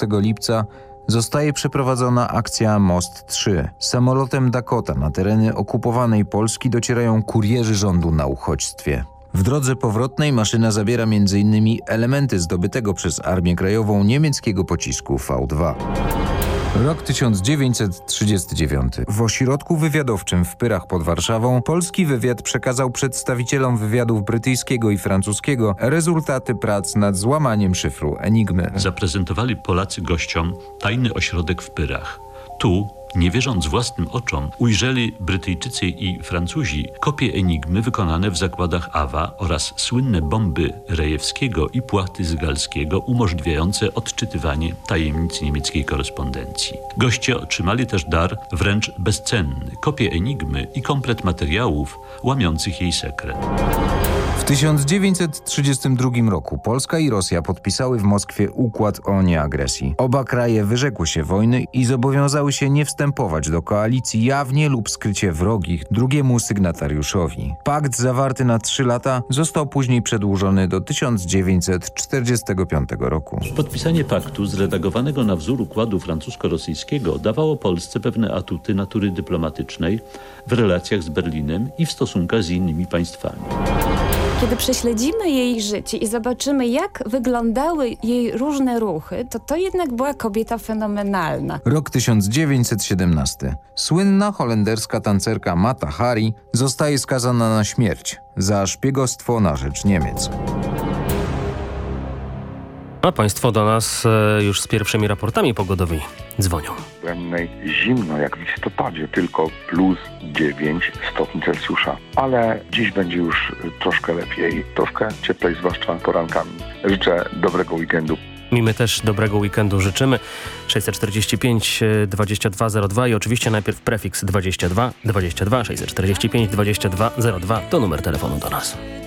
lipca zostaje przeprowadzona akcja Most 3. Samolotem Dakota na tereny okupowanej Polski docierają kurierzy rządu na uchodźstwie. W drodze powrotnej maszyna zabiera m.in. elementy zdobytego przez Armię Krajową niemieckiego pocisku V2. Rok 1939. W ośrodku wywiadowczym w Pyrach pod Warszawą polski wywiad przekazał przedstawicielom wywiadów brytyjskiego i francuskiego rezultaty prac nad złamaniem szyfru Enigmy. Zaprezentowali Polacy gościom tajny ośrodek w Pyrach. Tu, nie wierząc własnym oczom, ujrzeli Brytyjczycy i Francuzi kopie Enigmy wykonane w zakładach AWA oraz słynne bomby Rejewskiego i Płachty Zygalskiego umożliwiające odczytywanie tajemnic niemieckiej korespondencji. Goście otrzymali też dar wręcz bezcenny, kopię Enigmy i komplet materiałów łamiących jej sekret. W 1932 roku Polska i Rosja podpisały w Moskwie układ o nieagresji. Oba kraje wyrzekły się wojny i zobowiązały się nie wstępować do koalicji jawnie lub skrycie wrogich drugiemu sygnatariuszowi. Pakt zawarty na 3 lata został później przedłużony do 1945 roku. Podpisanie paktu zredagowanego na wzór układu francusko-rosyjskiego dawało Polsce pewne atuty natury dyplomatycznej w relacjach z Berlinem i w stosunkach z innymi państwami. Kiedy prześledzimy jej życie i zobaczymy, jak wyglądały jej różne ruchy, to jednak była kobieta fenomenalna. Rok 1917. Słynna holenderska tancerka Mata Hari zostaje skazana na śmierć za szpiegostwo na rzecz Niemiec. A państwo do nas już z pierwszymi raportami pogodowymi dzwonią. Będnej zimno jak w listopadzie, tylko plus 9 stopni Celsjusza. Ale dziś będzie już troszkę lepiej, troszkę cieplej, zwłaszcza porankami. Życzę dobrego weekendu. I my też dobrego weekendu życzymy. 645 2202 i oczywiście najpierw prefiks 22 645 2202 to numer telefonu do nas.